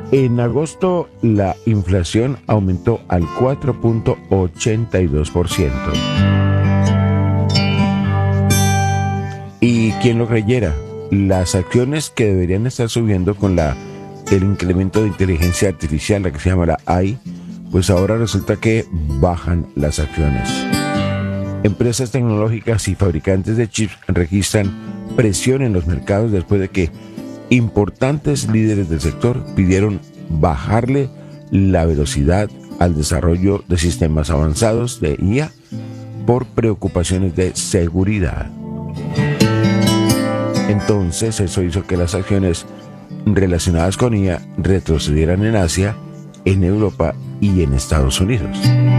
En agosto, la inflación aumentó al 4.82%. Y quien lo creyera, las acciones que deberían estar subiendo con el incremento de inteligencia artificial, la que se llama la AI, pues ahora resulta que bajan las acciones. Empresas tecnológicas y fabricantes de chips registran presión en los mercados después de que importantes líderes del sector pidieron bajarle la velocidad al desarrollo de sistemas avanzados de IA por preocupaciones de seguridad. Entonces, eso hizo que las acciones relacionadas con IA retrocedieran en Asia, en Europa y en Estados Unidos.